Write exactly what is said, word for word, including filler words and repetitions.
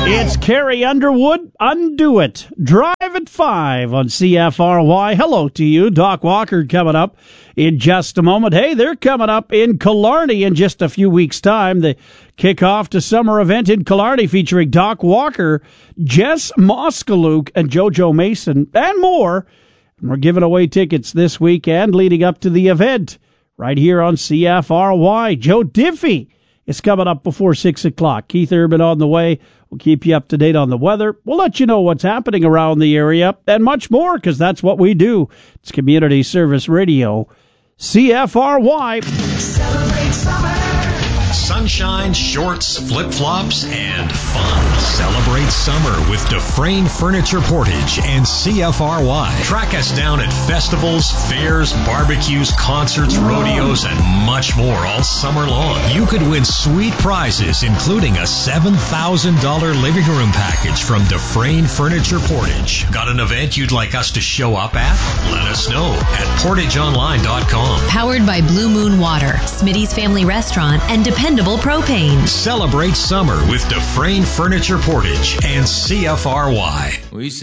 It's Carrie Underwood, Undo It. Drive at five on C F R Y. Hello to you. Doc Walker coming up in just a moment. Hey, they're coming up in Killarney in just a few weeks' time. The kickoff to summer event in Killarney featuring Doc Walker, Jess Moskaluk, and JoJo Mason, and more. And we're giving away tickets this weekend leading up to the event right here on C F R Y. Joe Diffie is coming up before six o'clock. Keith Urban on the way. We'll keep you up to date on the weather. We'll let you know what's happening around the area and much more, because that's what we do. It's Community Service Radio, C F R Y. Celebrate summer. Sunshine, shorts, flip-flops, and fun. Celebrate summer with Dufresne Furniture Portage and C F R Y. Track us down at festivals, fairs, barbecues, concerts, rodeos, and much more all summer long. You could win sweet prizes, including a seven thousand dollars living room package from Dufresne Furniture Portage. Got an event you'd like us to show up at? Let us know at portage online dot com. Powered by Blue Moon Water, Smitty's Family Restaurant, and Dependable Propane. Celebrate summer with Dufresne Furniture Portage and C F R Y. We